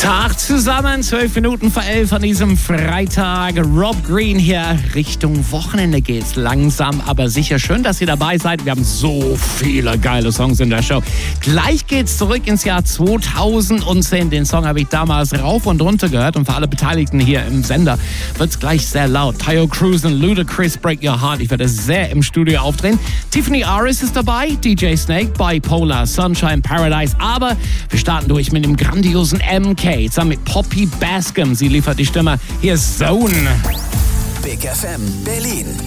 Tag zusammen, 12 Minuten vor 11 an diesem Freitag. Rob Green hier, Richtung Wochenende geht's langsam, aber sicher. Schön, dass ihr dabei seid. Wir haben so viele geile Songs in der Show. Gleich geht's zurück ins Jahr 2010. Den Song habe ich damals rauf und runter gehört und für alle Beteiligten hier im Sender wird's gleich sehr laut. Taio Cruz und Ludacris, Break Your Heart. Ich werde sehr im Studio aufdrehen. Tiffany Aris ist dabei, DJ Snake, Bipolar, Sunshine Paradise. Aber wir starten durch mit dem grandiosen MK. Zusammen mit Poppy Bascom. Sie liefert die Stimme. Hier ist Zone. Big FM Berlin.